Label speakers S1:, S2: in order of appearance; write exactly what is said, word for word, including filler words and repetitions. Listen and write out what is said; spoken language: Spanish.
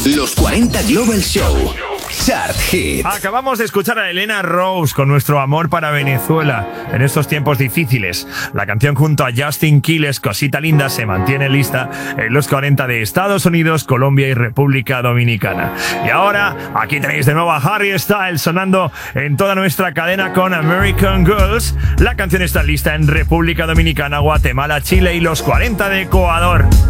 S1: Los cuarenta Global Show Chart Hit.
S2: Acabamos de escuchar a Elena Rose con Nuestro amor para Venezuela en estos tiempos difíciles. La canción junto a Justin Quiles, Cosita Linda, se mantiene lista en los cuarenta de Estados Unidos, Colombia y República Dominicana. Y ahora, aquí tenéis de nuevo a Harry Styles sonando en toda nuestra cadena con American Girls. La canción está lista en República Dominicana, Guatemala, Chile y los cuarenta de Ecuador.